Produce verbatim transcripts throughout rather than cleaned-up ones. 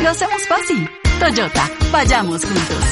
Lo hacemos fácil. Toyota, vayamos juntos.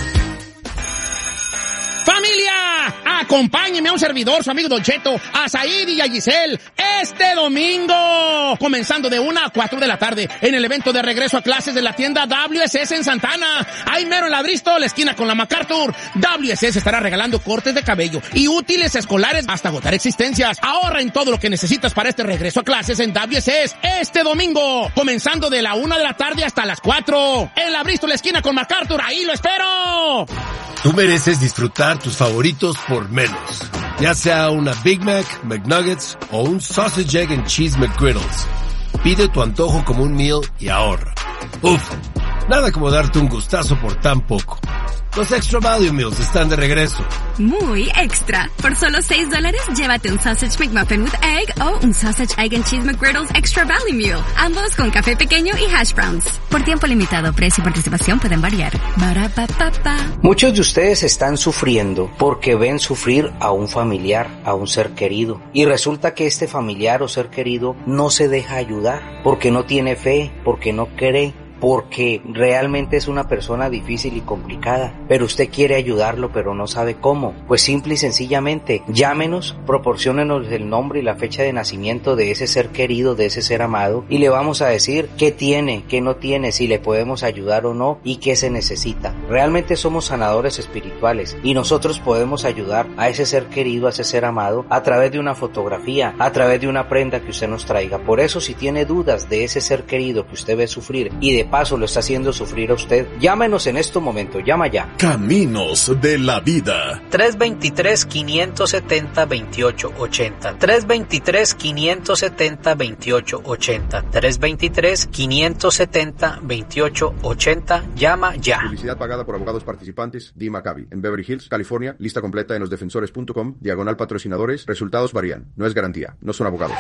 ¡Familia! Acompáñenme a un servidor, su amigo Don Cheto, a Said y a Giselle, este domingo, comenzando de una a cuatro de la tarde, en el evento de regreso a clases de la tienda W S S en Santana. Ahí mero en la Bristol, la esquina con la MacArthur. W S S estará regalando cortes de cabello y útiles escolares hasta agotar existencias. Ahorra en todo lo que necesitas para este regreso a clases en W S S este domingo, comenzando de la una de la tarde hasta las cuatro. En la Bristol, la esquina con MacArthur, ahí lo espero. Tú mereces disfrutar tus favoritos por menos. Ya sea una Big Mac, McNuggets o un Sausage, Egg and Cheese McGriddles. Pide tu antojo como un meal y ahorra. Uf, nada como darte un gustazo por tan poco. Los Extra Value Meals están de regreso. Muy extra. Por solo seis dólares, llévate un Sausage McMuffin with Egg o un Sausage, Egg and Cheese McGriddles Extra Value Meal. Ambos con café pequeño y hash browns. Por tiempo limitado, precio y participación pueden variar. Ba-ra-pa-pa-pa. Muchos de ustedes están sufriendo porque ven sufrir a un familiar, a un ser querido. Y resulta que este familiar o ser querido no se deja ayudar porque no tiene fe, porque no cree, porque realmente es una persona difícil y complicada, pero usted quiere ayudarlo pero no sabe cómo. Pues simple y sencillamente, llámenos, proporciónenos el nombre y la fecha de nacimiento de ese ser querido, de ese ser amado, y le vamos a decir qué tiene, qué no tiene, si le podemos ayudar o no y qué se necesita. Realmente somos sanadores espirituales y nosotros podemos ayudar a ese ser querido, a ese ser amado, a través de una fotografía, a través de una prenda que usted nos traiga. Por eso, si tiene dudas de ese ser querido que usted ve sufrir y de paso lo está haciendo sufrir a usted, llámenos en este momento, llama ya. Caminos de la Vida. tres dos tres, cinco siete cero, dos ocho ocho cero. tres dos tres, cinco siete cero, dos ocho ocho cero. tres dos tres, cinco siete cero, dos ocho ocho cero. Llama ya. Publicidad pagada por abogados participantes. D. Maccabi. En Beverly Hills, California. Lista completa en losdefensores punto com. Diagonal patrocinadores. Resultados varían. No es garantía. No son abogados.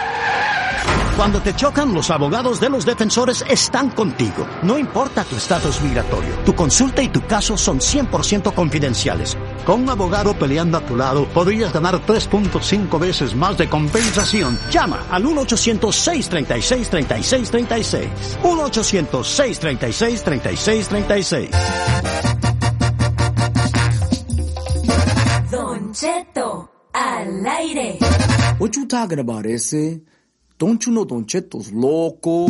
Cuando te chocan, los abogados de los defensores están contigo. No importa tu estatus migratorio, tu consulta y tu caso son cien por ciento confidenciales. Con un abogado peleando a tu lado, podrías ganar tres punto cinco veces más de compensación. Llama al uno ochocientos, seis tres seis, tres seis tres seis. uno ochocientos, seis tres seis, tres seis tres seis. Don Cheto, al aire. What you talking about, ese? Don't you know Don Cheto's loco?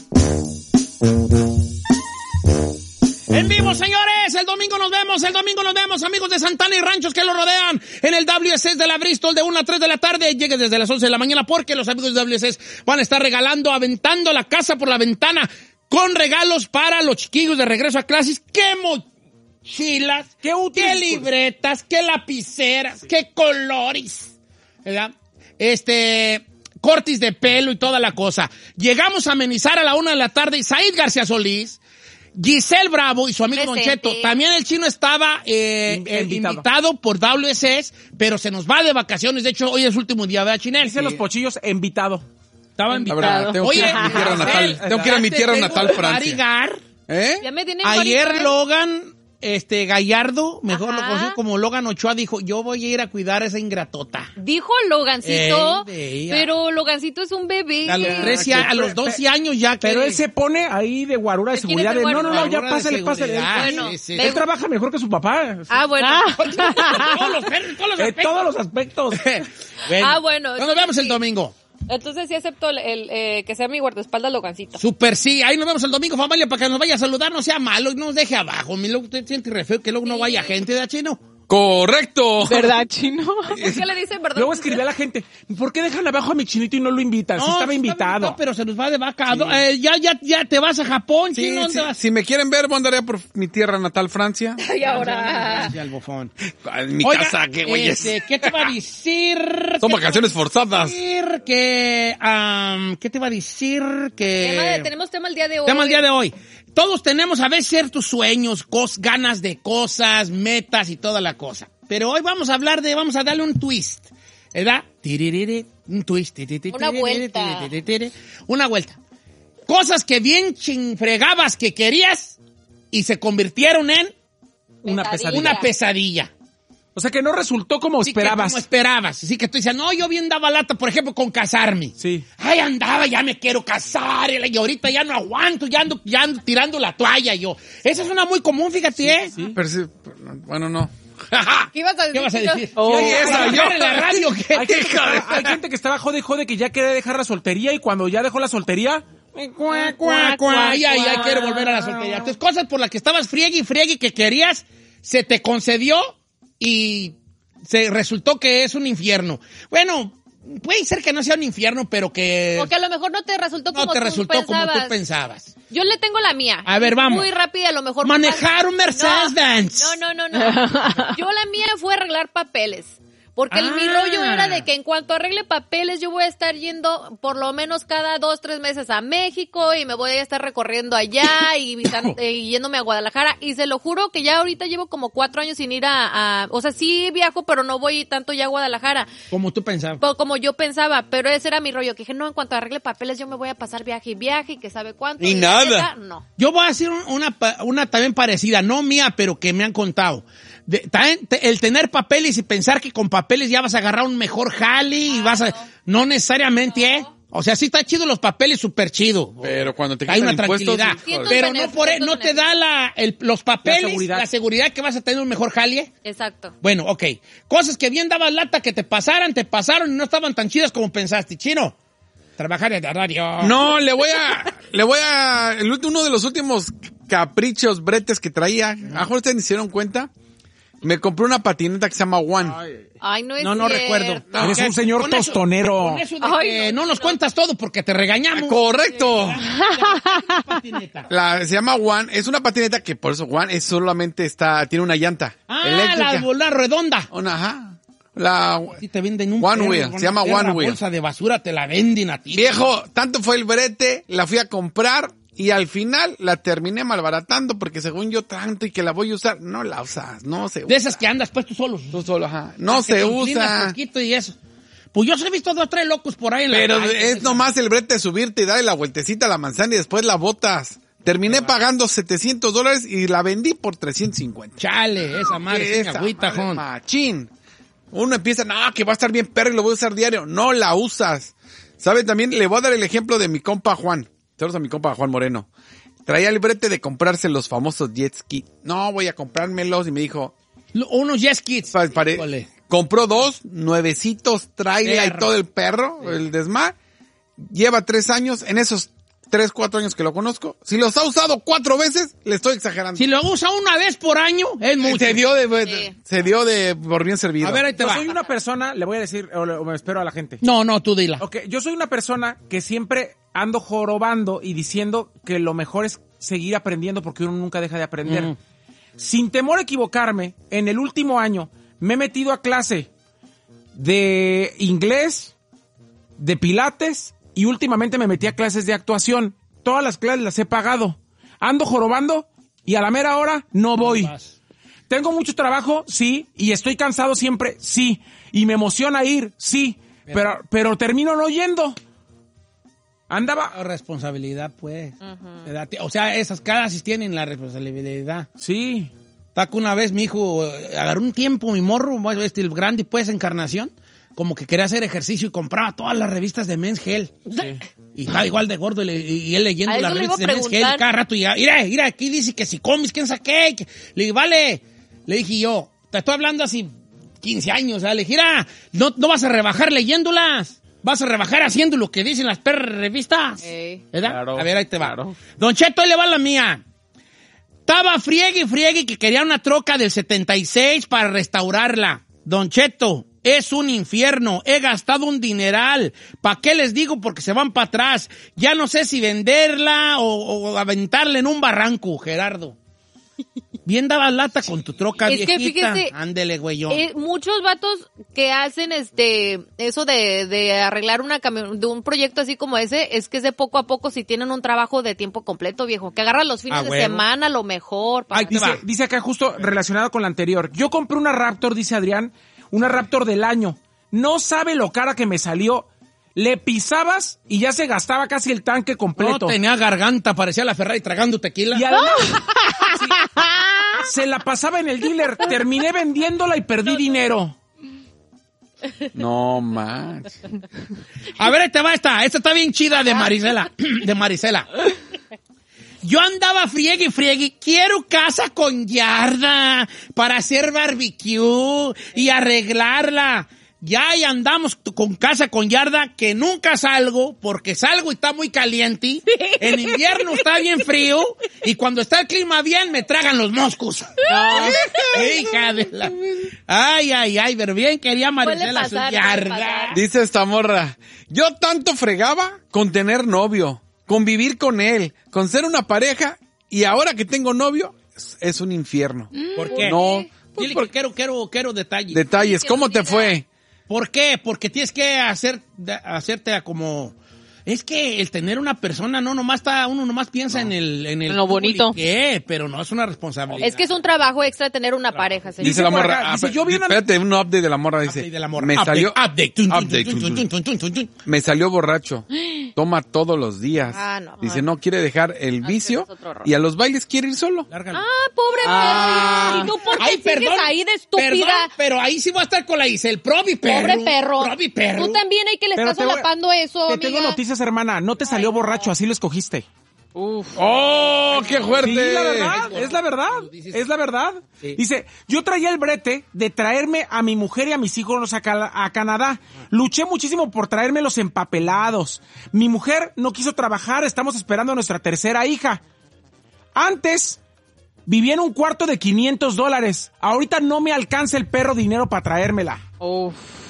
En vivo, señores, el domingo nos vemos, el domingo nos vemos, amigos de Santana y ranchos que lo rodean, en el W S S de la Bristol de una a tres de la tarde. Llegue desde las once de la mañana porque los amigos de W S S van a estar regalando, aventando la casa por la ventana con regalos para los chiquillos de regreso a clases. ¡Qué mochilas! ¡Qué útiles! ¡Qué libretas! ¡Qué lapiceras! Sí. ¡Qué colores! ¿Verdad? Este... cortis de pelo y toda la cosa. Llegamos a amenizar a la una de la tarde. Said García Solís, Giselle Bravo y su amigo Don Cheto. También el chino estaba eh, eh, invitado. invitado por W S S, pero se nos va de vacaciones. De hecho, hoy es su último día, ¿verdad, Chinel? Dice los pochillos, invitado. Estaba invitado. Verdad, tengo, Oye, que ir a mi tierra natal. Tengo que ir a mi tierra natal, Francia. ¿Eh? Ya me tienen Ayer maricón. Logan... Este, Gallardo, mejor Ajá. lo conocido como Logan Ochoa, dijo, yo voy a ir a cuidar a esa ingratota. Dijo Logancito, Ey, pero Logancito es un bebé. A los, trece, a los doce años ya. Pero que... él se pone ahí de guarura de seguridad. De, no, no, no, ya pásale, pásale. Bueno, sí, sí. Él trabaja mejor que su papá. Ah, bueno. todos los, todos los en todos los aspectos. bueno, ah, bueno. Nos vemos sí. el domingo. Entonces sí acepto el, el eh, que sea mi guardaespaldas Logancito. Super sí, ahí nos vemos el domingo, familia, para que nos vaya a saludar, no sea malo y no nos deje abajo. Mi luego usted siente re feo que luego sí. no vaya gente de Chino. Correcto. ¿Verdad, Chino? ¿Por qué le dicen verdad? Luego escribí a la gente, ¿por qué dejan abajo a mi chinito y no lo invitan? No, si estaba invitado. No, pero se nos va de vaca. Sí. Eh, ya, ya, ya te vas a Japón, sí, Chino. Sí. Vas? Si me quieren ver, voy a andar por mi tierra natal, Francia. Y ahora. El bofón. En mi Oiga, casa, qué güey este, ¿qué te va a decir? Son vacaciones forzadas. Decir que, um, ¿qué te va a decir? Que... Tema de, tenemos tema el día de hoy. Tema el día de hoy. Todos tenemos a veces ciertos sueños, cos, ganas de cosas, metas y toda la cosa. Pero hoy vamos a hablar de, vamos a darle un twist, ¿verdad? Un twist. Una vuelta. Una vuelta. Cosas que bien chinfregabas que querías y se convirtieron en una pesadilla. Una pesadilla. O sea, que no resultó como sí, esperabas. Que como esperabas. Sí, que tú decías, no, yo bien daba lata, por ejemplo, con casarme. Sí. Ay, andaba, ya me quiero casar, y ahorita ya no aguanto, ya ando, ya ando tirando la toalla yo. Esa es una muy común, fíjate, ¿eh? Sí, sí. Pero sí, bueno, no. ¿Qué ibas a decir? ¿Qué vas a decir? Oh, sí, esa, yo en la radio, ¿qué? Hay gente, que estaba, hay gente que estaba jode y jode que ya quería dejar la soltería y cuando ya dejó la soltería... Cuá, cuá, cuá, ya, ya quiero volver a la soltería. Entonces, cosas por las que estabas friegue y friegue que querías, se te concedió y se resultó que es un infierno. Bueno, puede ser que no sea un infierno, pero que... O que a lo mejor no te resultó como no te tú resultó pensabas. como tú pensabas. Yo le tengo la mía. A ver, vamos. Muy rápida, a lo mejor. Manejar un Mercedes-Benz. No, no, no, no. Yo la mía fue arreglar papeles. Porque el, Ah. mi rollo era de que en cuanto arregle papeles, yo voy a estar yendo por lo menos cada dos, tres meses a México y me voy a estar recorriendo allá y, visitando, y yéndome a Guadalajara. Y se lo juro que ya ahorita llevo como cuatro años sin ir a, a... O sea, sí viajo, pero no voy tanto ya a Guadalajara. Como tú pensabas. Po- Como yo pensaba, pero ese era mi rollo. Que dije, no, en cuanto arregle papeles, yo me voy a pasar viaje y viaje y que sabe cuánto. Y la nada. neta, no. Yo voy a decir un- una, pa- una también parecida, no mía, pero que me han contado. De- también te- el tener papeles y pensar que con papeles ya vas a agarrar un mejor jale y vas a... No necesariamente, ¿eh? O sea, sí está chido los papeles, súper chido. Pero cuando te Hay quitan una impuestos... tranquilidad. Cientos Pero no beneficios, por e- cientos no te da la, el- los papeles, La la seguridad. seguridad. que vas a tener un mejor jale. Exacto. Bueno, ok. Cosas que bien dabas lata que te pasaran, te pasaron y no estaban tan chidas como pensaste. Chino, trabajar en la radio. No, le voy a... le voy a... el ulti- uno de los últimos caprichos, bretes que traía, a lo mejor ustedes ni se dieron cuenta, me compré una patineta que se llama One. Ay, no es No, no cierto. recuerdo. Eres Ok, un señor con eso- tostonero. con eso de Ay, que no, no, nos no. cuentas todo porque te regañamos. Correcto. Patineta. La, se llama One, es una patineta que por eso One es solamente está, tiene una llanta Ah, eléctrica. la bola redonda. Una, ajá. La, Sí te venden un One perro, wheel, una se llama perra One wheel. bolsa de basura te la venden a ti. Viejo, tanto fue el brete, la fui a comprar y al final la terminé malbaratando porque según yo tanto y que la voy a usar, no la usas, no se usa. De esas que andas pues tú solo. Tú solo, ajá. No Que se te inclinas usa. poquito y eso. Pues yo he visto dos, tres locos por ahí en la Pero calle. es nomás el brete de subirte y darle la vueltecita a la manzana y después la botas. Terminé pagando setecientos dólares y la vendí por trescientos cincuenta. Chale, esa madre sin Esa agüita, madre, Jon. machín. Uno empieza, no, que va a estar bien perro y lo voy a usar diario. No la usas. ¿Sabe? También le voy a dar el ejemplo de mi compa Juan. Saludos a mi compa Juan Moreno. Traía el brete de comprarse los famosos jet ski. No, voy a comprármelos. Y me dijo, Lo- Unos jet skis. pa- pare- Híjole. compró dos, nuevecitos, trailer y Perro. todo el perro, el desmar. Lleva tres años. En esos tres, cuatro años que lo conozco, si los ha usado cuatro veces, le estoy exagerando. Si lo usa una vez por año, es mucho. Se dio de, Sí. se dio de por bien servido. A ver, ahí te Yo va. soy una persona, le voy a decir, o, le- o me espero a la gente. No, no, tú dila. Ok, yo soy una persona que siempre ando jorobando y diciendo que lo mejor es seguir aprendiendo porque uno nunca deja de aprender. Mm. Sin temor a equivocarme, en el último año me he metido a clase de inglés, de pilates y últimamente me metí a clases de actuación. Todas las clases las he pagado. Ando jorobando y a la mera hora no voy. vas. Tengo mucho trabajo, sí, y estoy cansado siempre, sí, y me emociona ir, sí, pero, pero termino no yendo. Andaba... La responsabilidad, pues. ¿Verdad? O sea, esas casas tienen la responsabilidad. Sí. Taco una vez mi hijo eh, agarró un tiempo, mi morro, bueno, este, el grande, pues, Encarnación, como que quería hacer ejercicio y compraba todas las revistas de Men's Health. Y estaba igual de gordo y, le- y él leyendo A eso las le iba revistas a de Men's Health preguntar. cada rato y ya, mira, mira, aquí dice que si comes, quién saqué. que- Le dije, vale, le dije yo, te estoy hablando así quince años, ¿sabes? Le dije, mira, no, no vas a rebajar leyéndolas, vas a rebajar haciendo lo que dicen las perras revistas. Ey. ¿Verdad? Claro, A ver, ahí te va. claro. Don Cheto, ahí le va la mía. Estaba friegue y friegue que quería una troca del setenta y seis para restaurarla. Don Cheto, es un infierno. He gastado un dineral. ¿Para qué les digo? Porque se van para atrás. Ya no sé si venderla o, o aventarla en un barranco, Gerardo. Bien dabas lata con tu troca Es que viejita. fíjese, Ándele, güeyón. Eh, muchos vatos que hacen este eso de, de arreglar una cami- de un proyecto así como ese, es que es de poco a poco si tienen un trabajo de tiempo completo, viejo, que agarran los fines A de huevo. semana, lo mejor. pa- Ay, te Dice, va. dice acá justo relacionado con la anterior. Yo compré una Raptor, dice Adrián, una Raptor del año. No sabe lo cara que me salió. Le pisabas y ya se gastaba casi el tanque No completo. tenía garganta, parecía la Ferrari tragando tequila. Y además, sí. Se la pasaba en el dealer. Terminé vendiéndola y perdí dinero. No manches. A ver, ahí te va esta. Esta está bien chida de Marisela. De Marisela. Yo andaba friegue y friegue. Quiero casa con yarda para hacer barbecue y arreglarla. Ya y andamos con casa con yarda que nunca salgo porque salgo y está muy caliente. En invierno está bien frío y cuando está el clima bien me tragan los moscos. No. Hija de la... Ay, ay, ay, pero bien quería Marisela su yarda. Dice esta morra, yo tanto fregaba con tener novio, con vivir con él, con ser una pareja y ahora que tengo novio es, es un infierno. ¿Por qué? No. Dile que quiero, quiero, quiero detalles. Detalles, ¿cómo te fue? ¿Por qué? Porque tienes que hacer, hacerte a como... Es que el tener una persona no nomás está, uno nomás piensa no. en el... En el lo bonito. ¿Qué? Pero no es una responsabilidad. Es que es un trabajo extra tener una claro. pareja, señor. Dice la morra, acá, dice, yo vi una... espérate, un update de la morra, dice. Update de la morra. Me update, salió... Update. Tun, tun, update tun, tun, tun, tun, tun, tun, tun. Me salió borracho. Toma todos los días. Ah, no. Dice, no quiere dejar el ah, vicio y a los bailes quiere ir solo. Lárgalo. Ah, pobre ah. perro. ¿Y tú por qué Ay, sigues perdón, ahí de estúpida? Perdón, pero ahí sí voy a estar con la Isel. Probi perro. Pobre perro. Probi perro. Tú también hay que le pero estás solapando eso, Te amiga. tengo noticias, hermana. No te salió Ay, borracho, así lo escogiste. Uf. ¡Oh, qué fuerte! Sí, la verdad, es la verdad, es la verdad. Sí. Dice, yo traía el brete de traerme a mi mujer y a mis hijos a, a Canadá. Luché muchísimo por traérmelos empapelados. Mi mujer no quiso trabajar, estamos esperando a nuestra tercera hija. Antes, vivía en un cuarto de quinientos dólares. Ahorita no me alcanza el perro dinero para traérmela. Uf.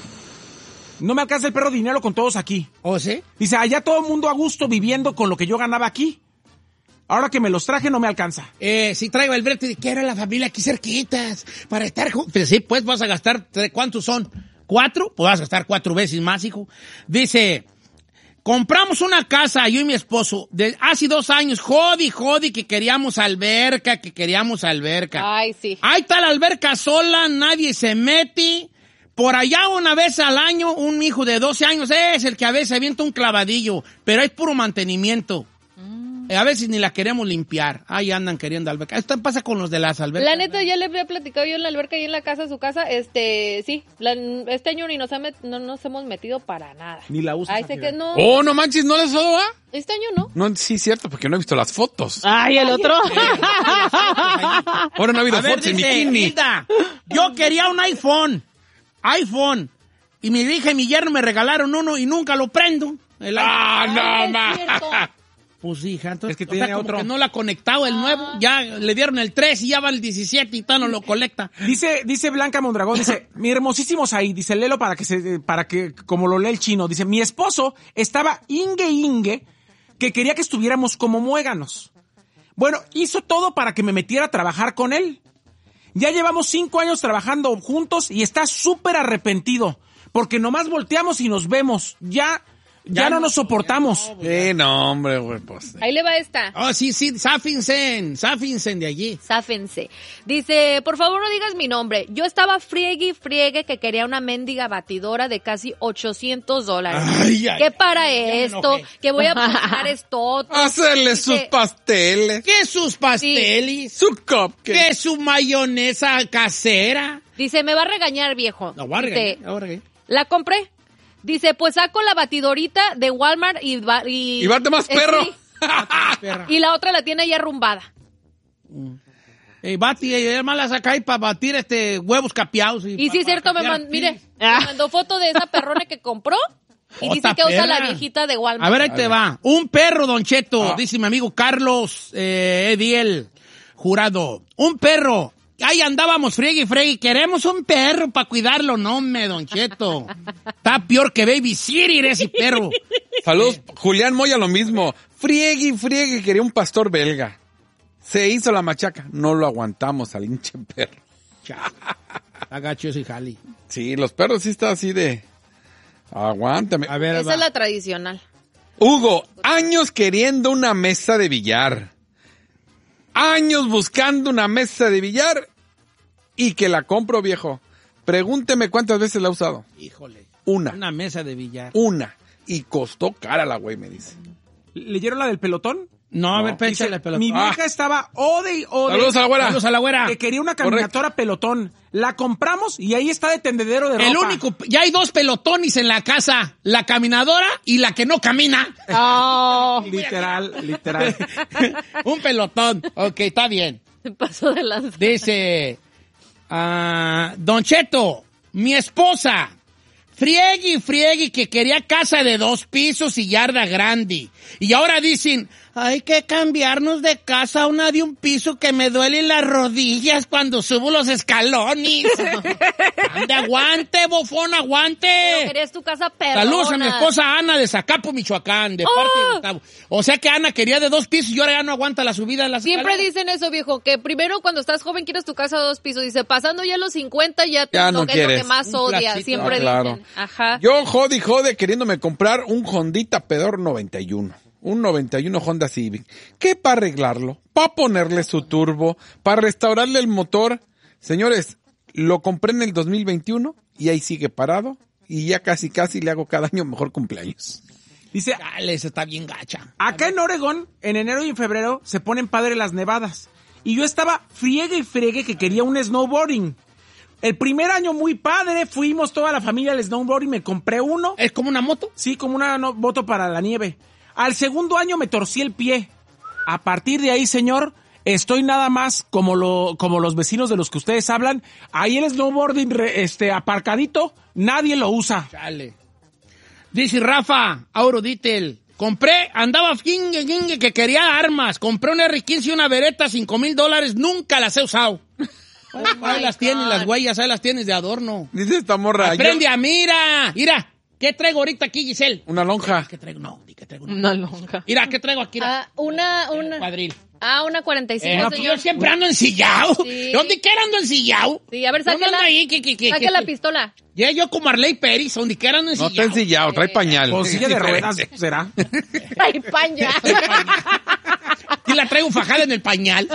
No me alcanza el perro dinero con todos aquí. ¿Oh, sí? Dice, allá todo el mundo a gusto viviendo con lo que yo ganaba aquí. Ahora que me los traje no me alcanza. Eh, si traigo el brete de quiero a la familia aquí cerquitas para estar juntos. Pues sí, pues vas a gastar, ¿cuántos son? ¿Cuatro? Pues vas a gastar cuatro veces más, hijo. Dice, compramos una casa, yo y mi esposo, de hace dos años, jodi, jodi, que queríamos alberca, que queríamos alberca. Ay, sí. Ahí está la alberca sola, nadie se mete. Por allá una vez al año, un hijo de doce años es el que a veces avienta un clavadillo, pero es puro mantenimiento. Mm. A veces ni la queremos limpiar. Ahí andan queriendo alberca. Esto pasa con los de las albercas. La neta, ya le había platicado yo en la alberca y en la casa, su casa, este, sí, la, este año ni nos, ha met, no nos hemos metido para nada. Ni la usas. Ay, sé que no. Oh, no manches, ¿no les va? Este año no. No, sí, cierto, porque no he visto las fotos. Ay, el otro. Ahora no ha habido a ver, fotos en dice, bikini. Linda, yo quería un iPhone. iPhone. Y mi hija y mi yerno me regalaron uno y nunca lo prendo. El ah, no, ma. Pues hija, entonces es que tiene o sea, otro. Que no la ha conectado el ah. nuevo. Ya le dieron el tres y ya va el diecisiete y tal no lo colecta. Dice, dice Blanca Mondragón, dice, mi hermosísimo ahí, dice, léelo para que se, para que, como lo lee el chino, dice, mi esposo estaba ingue ingue que quería que estuviéramos como muéganos. Bueno, hizo todo para que me metiera a trabajar con él. Ya llevamos cinco años trabajando juntos y está súper arrepentido. Porque nomás volteamos y nos vemos. Ya, ya, ya no, no nos soportamos. No, sí, no, hombre, güey, pues. Ahí le va esta. Oh, sí, sí, záfinse, záfinse de allí. Záfinse. Dice, por favor no digas mi nombre. Yo estaba friegue y friegue que quería una mendiga batidora de casi ochocientos dólares. Ay, ay, ¿Qué para ay, esto? Que voy a pagar esto. Hacerle dice, sus pasteles. ¿Qué sus pasteles? Sí. Su cupcake. ¿Qué su mayonesa casera? Dice, me va a regañar, viejo. No, va a regañar, va a regañar. La compré. Dice, pues saco la batidorita de Walmart y... Y, y bate más perro. Sí. Y la otra la tiene ya arrumbada. Mm. Eh, bati, ella más la saca ahí para batir este huevos capeados. Y, y sí, es cierto, me mandó, mire, ah. me mandó foto de esa perrona que compró. Y dice que usa la viejita de Walmart. A ver, ahí te va. Un perro, Don Cheto, ah. dice mi amigo Carlos eh, Ediel Jurado. Un perro. Ahí andábamos friegue y friegue. Queremos un perro para cuidarlo. No, me, Don Cheto. Está peor que Baby Siri ese perro. Saludos, Julián Moya, lo mismo. Friegue y friegue, quería un pastor belga. Se hizo la machaca. No lo aguantamos al hinche perro. Agacho ese jali. Sí, los perros sí están así de... Aguántame. A ver, esa va. Es la tradicional. Hugo, años queriendo una mesa de billar. Años buscando una mesa de billar y que la compro, viejo. Pregúnteme cuántas veces la he usado. Híjole. Una. Una mesa de billar. Una. Y costó cara la güey, me dice. ¿Leyeron la del pelotón? No, a ver, Dice, péchale pelotón. mi vieja Ah. estaba ode y ode. Saludos a la güera. Saludos a la güera. Que quería una caminatora pelotón. La compramos y ahí está de tendedero de ropa. El único, ya hay dos pelotones en la casa, la caminadora y la que no camina. Oh. Literal, literal. Un pelotón. Ok, está bien. Se pasó de lanza. Dice, ah, Don Cheto, mi esposa, friegue y friegue que quería casa de dos pisos y yarda grande. Y ahora dicen, hay que cambiarnos de casa a una de un piso que me duelen las rodillas cuando subo los escalones. Ande, aguante, bofón, aguante. Pero querías tu casa perrona. Saludos a mi esposa Ana de Zacapo, Michoacán, de parte Oh. de Gustavo. O sea que Ana quería de dos pisos y ahora ya no aguanta la subida de las Siempre escaleras. dicen eso, viejo, que primero cuando estás joven quieres tu casa de dos pisos. Dice, pasando ya los cincuenta ya, te Ya no lo que es lo quieres. que más Un odias. flachito. Siempre Ah, claro. dicen. Ajá. Yo jode y jode queriéndome comprar un Hondita Pedor noventa y uno. Un noventa y uno Honda Civic. ¿Qué para arreglarlo? ¿Para ponerle su turbo? ¿Para restaurarle el motor? Señores, lo compré en el dos mil veintiuno y ahí sigue parado. Y ya casi casi le hago cada año mejor cumpleaños. Dice, Dale, esa está bien gacha. acá en Oregón, en enero y en febrero, se ponen padre las nevadas. Y yo estaba friegue y friegue que quería un snowboarding. El primer año muy padre, fuimos toda la familia al snowboarding, me compré uno. ¿Es como una moto? Sí, como una no- moto para la nieve. Al segundo año me torcí el pie. A partir de ahí, señor, estoy nada más como lo como los vecinos de los que ustedes hablan. Ahí el snowboarding re- este aparcadito, nadie lo usa. Chale. Dice Rafa, Auroditel. Compré, andaba fingue, fingue, que quería armas. Compré una erre quince y una Beretta, cinco mil dólares. Nunca las he usado. Ahí las tienes, las huellas, ahí las tienes de adorno. Dice esta morra. Aprende yo- a mira, mira. ¿Qué traigo ahorita aquí, Giselle? Una lonja. ¿Qué traigo? No, di que traigo Una lonja. Mira, ¿qué traigo aquí? Mira. Ah, una, una. Cuadril. Ah, una cuarenta y Eh, cinco, no, pues señor. yo siempre ando ensillado. Sí. ¿Dónde quiera ando ensillado? Sí, a ver, Yo no sáquela. ando ahí, que, que, que, Saque que- la pistola. Ya yo como Arley Pérez, donde quiera ando No ensillado. está ensillado, trae pañal. Con silla de Diferente. ruedas, ¿será? Ay, paña. Y la traigo fajada en el pañal.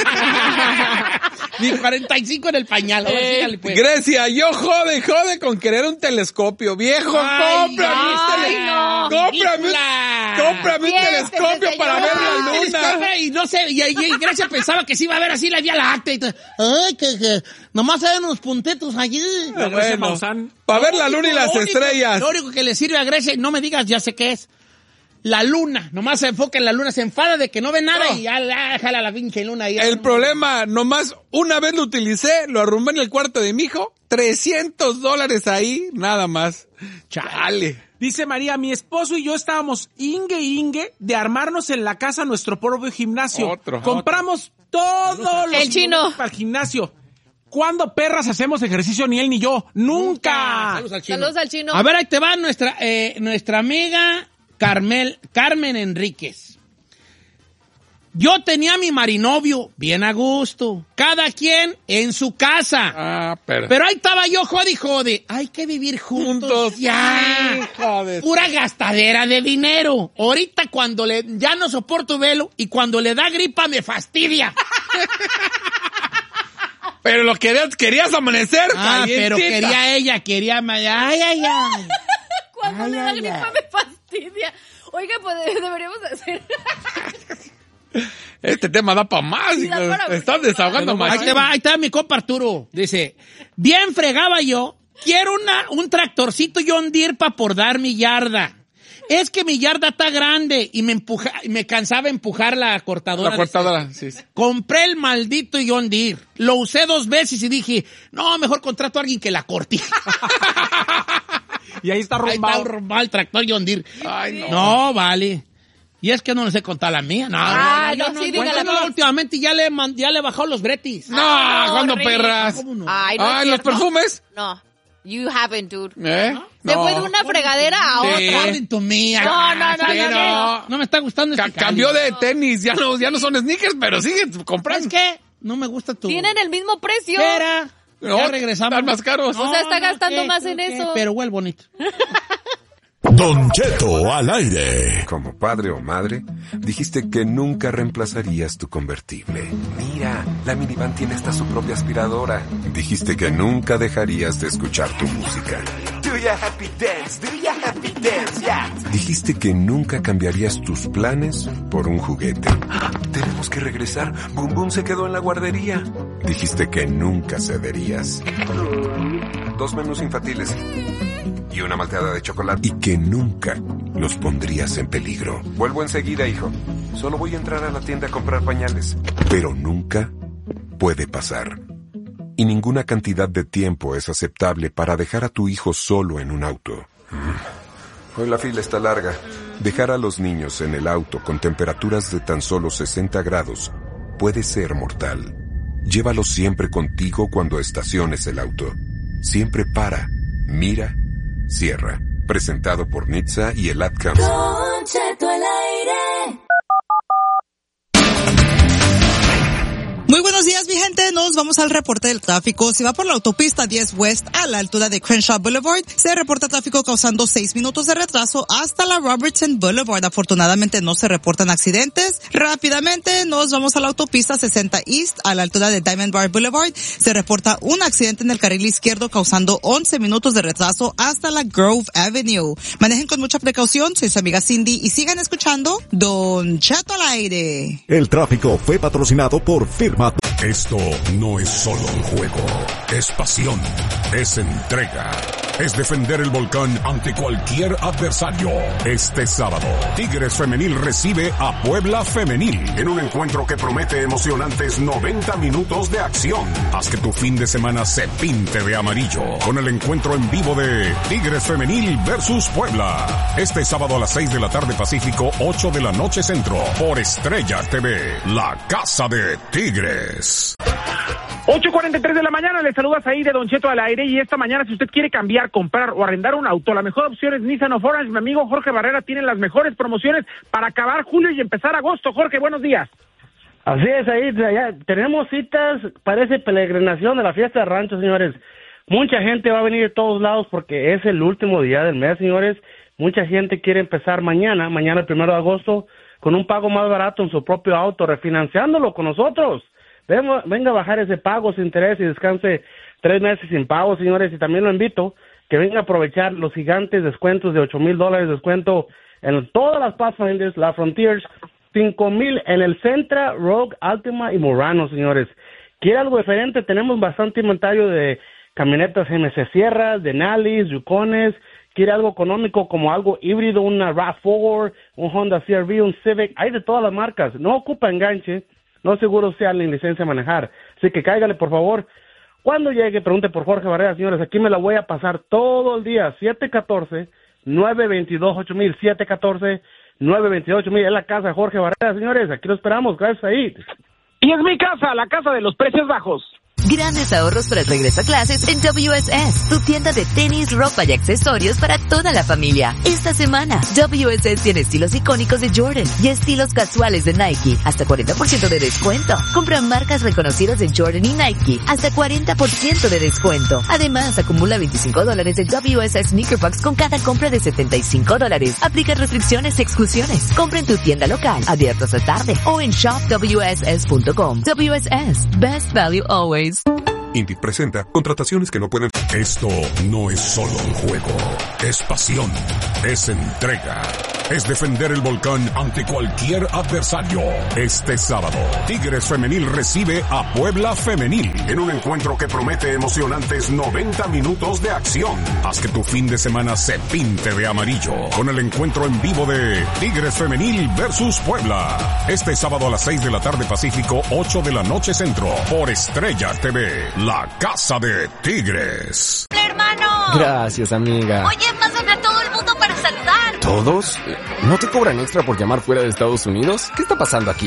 Mi cuarenta y cinco en el pañal. Ahora Eh. sígale, pues. Grecia, yo jode, jode con querer un telescopio. Viejo, Ay, cómprame un ay, tele- no. Cómprame un, Ridícula. cómprame un Siéntese, telescopio para señor. ver la luna. Telescopio y no sé, y, y, y Grecia pensaba que sí iba a ver así la Vía Láctea y todo. Ay, que, que nomás hay unos puntitos allí. La Grecia Bueno, Maussan. para ver la luna y las Lo único- estrellas. Lo único que le sirve a Grecia, no me digas, ya sé qué es. La luna, nomás se enfoca en la luna, se enfada de que no ve nada No. y ya la- jala la pinche luna ahí. El problema, nomás una vez lo utilicé, lo arrumbé en el cuarto de mi hijo, trescientos dólares ahí, nada más. Chale. Dice María, mi esposo y yo estábamos ingue ingue de armarnos en la casa nuestro propio gimnasio. Otro. Compramos todos los El chino. implementos para el gimnasio. ¿Cuándo perras hacemos ejercicio? Ni él ni yo. ¡Nunca! Saludos al chino. Saludos al chino. A ver, ahí te va nuestra, eh, nuestra amiga Carmel, Carmen Enríquez. Yo tenía mi marinovio bien a gusto, cada quien en su casa. Ah, pero... Pero ahí estaba yo, jode y jode. Hay que vivir juntos, Juntos. ya. Hijo de- Pura gastadera de dinero. Ahorita cuando le ya no soporto velo y cuando le da gripa me fastidia. Pero lo querías, querías amanecer. Ah, pero calientita. quería ella, quería ma- ay, ay, ay. Cuando Ay, le da ay, gripa ay. me fastidia. Oiga, pues deberíamos hacer. Este tema da para más. Sí, da hijo. para Te estás mucho desahogando Ahí más. te va, ahí está mi compa Arturo. Dice, bien fregaba yo, quiero una, un tractorcito John Deere para por dar mi yarda. Es que mi yarda está grande y me empuja, y me cansaba empujar la cortadora. La cortadora, sí, sí. Compré el maldito John Deere. Lo usé dos veces y dije, no, mejor contrato a alguien que la corte. Y ahí está Ahí rumbado. está rumbado el tractor John Deere. Ay, no. No, vale. Y es que no les he contado la mía. No, Ah, no, no, no, sí, no, dígala, no, pues. últimamente ya le, he man- ya le he bajado los bretis. No, Ah, ¿cuándo horrible. perras? ¿Cómo no? Ay, no. Ah, es ¿los cierto. perfumes? No. You haven't, dude. ¿Eh? Se No. fue de una fregadera a Sí. otra. Orden tu mía. No, no, no, Sí, no, no. No me está gustando Ca- este cambió cambio. de tenis, ya no, ya no son sneakers, pero siguen ¿Sabes comprando. qué? No me gusta tu... Tienen el mismo precio. Espera. No, Ya regresamos. están más caros. O sea, está gastando ¿qué? más en ¿Qué? eso. Pero huele bonito. Don Cheto al aire. Como padre o madre, dijiste que nunca reemplazarías tu convertible. Mira, la minivan tiene hasta su propia aspiradora. Dijiste que nunca dejarías de escuchar tu música. Tú ya happy dance, do ya happy dance, yeah. Dijiste que nunca cambiarías tus planes por un juguete. ¡Ah! Tenemos que regresar. Boom Boom se quedó en la guardería. Dijiste que nunca cederías. Dos menús infantiles y una malteada de chocolate. Y que nunca los pondrías en peligro. Vuelvo enseguida, hijo. Solo voy a entrar a la tienda a comprar pañales. Pero nunca puede pasar. Y ninguna cantidad de tiempo es aceptable para dejar a tu hijo solo en un auto. Hoy la fila está larga. Dejar a los niños en el auto con temperaturas de tan solo sesenta grados puede ser mortal. Llévalos siempre contigo cuando estaciones el auto. Siempre para, mira, cierra. Presentado por N H T S A y el Ad Council. Don Cheto al aire. Muy buenos días, mi gente. Nos vamos al reporte del tráfico. Si va por la autopista diez West a la altura de Crenshaw Boulevard, se reporta tráfico causando seis minutos de retraso hasta la Robertson Boulevard. Afortunadamente no se reportan accidentes. Rápidamente nos vamos a la autopista sesenta East a la altura de Diamond Bar Boulevard. Se reporta un accidente en el carril izquierdo causando once minutos de retraso hasta la Grove Avenue. Manejen con mucha precaución. Soy su amiga Cindy y sigan escuchando Don Cheto al aire. El tráfico fue patrocinado por Firma. Esto no es solo un juego, es pasión, es entrega, es defender el volcán ante cualquier adversario. Este sábado, Tigres Femenil recibe a Puebla Femenil en un encuentro que promete emocionantes noventa minutos de acción. Haz que tu fin de semana se pinte de amarillo con el encuentro en vivo de Tigres Femenil versus Puebla. Este sábado a las seis de la tarde Pacífico, ocho de la noche Centro, por Estrella T V, la casa de Tigres. ocho cuarenta y tres de la mañana, les saludas ahí de Don Cheto al aire, y esta mañana si usted quiere cambiar, comprar o arrendar un auto, la mejor opción es Nissan of Orange. Mi amigo Jorge Barrera tiene las mejores promociones para acabar julio y empezar agosto. Jorge, buenos días. Así es, ahí ya tenemos citas, parece peregrinación de la fiesta de rancho, señores. Mucha gente va a venir de todos lados porque es el último día del mes, señores. Mucha gente quiere empezar mañana, mañana el primero de agosto, con un pago más barato en su propio auto, refinanciándolo con nosotros. Venga a bajar ese pago sin interés y descanse tres meses sin pago, señores. Y también lo invito que venga a aprovechar los gigantes descuentos de ocho mil dólares, descuento en todas las Pathfinders, la Frontiers, cinco mil en el Sentra, Rogue, Altima y Murano, señores. ¿Quiere algo diferente? Tenemos bastante inventario de camionetas M C Sierras, de Nalis, Yukones. ¿Quiere algo económico como algo híbrido, una RAV cuatro, un Honda C R V, un Civic? Hay de todas las marcas. No ocupa enganche. No seguro sea ni licencia a manejar. Así que cáigale, por favor. Cuando llegue, pregunte por Jorge Barrera, señores. Aquí me la voy a pasar todo el día. siete uno cuatro, nueve dos dos, ocho mil. siete uno cuatro, nueve dos dos, ocho mil. Es la casa de Jorge Barrera, señores. Aquí lo esperamos. Gracias ahí. Y es mi casa, la casa de los precios bajos. Grandes ahorros para el regreso a clases en W S S, tu tienda de tenis, ropa y accesorios para toda la familia. Esta semana, W S S tiene estilos icónicos de Jordan y estilos casuales de Nike, hasta cuarenta por ciento de descuento. Compra marcas reconocidas de Jordan y Nike, hasta cuarenta por ciento de descuento. Además, acumula veinticinco dólares de W S S Sneaker Bucks con cada compra de setenta y cinco dólares. Aplica restricciones y exclusiones. Compra en tu tienda local, abierto hasta tarde, o en shop w s s punto com. W S S, best value always. Indeed presenta contrataciones que no pueden... Esto no es solo un juego, es pasión, es entrega, es defender el volcán ante cualquier adversario. Este sábado, Tigres Femenil recibe a Puebla Femenil en un encuentro que promete emocionantes noventa minutos de acción. Haz que tu fin de semana se pinte de amarillo con el encuentro en vivo de Tigres Femenil versus Puebla. Este sábado a las seis de la tarde Pacífico, ocho de la noche Centro, por Estrella T V, la casa de Tigres. ¡Hermano! Gracias, amiga. Oye, pásame a todo el mundo para saludar. ¿Todos? ¿No te cobran extra por llamar fuera de Estados Unidos? ¿Qué está pasando aquí?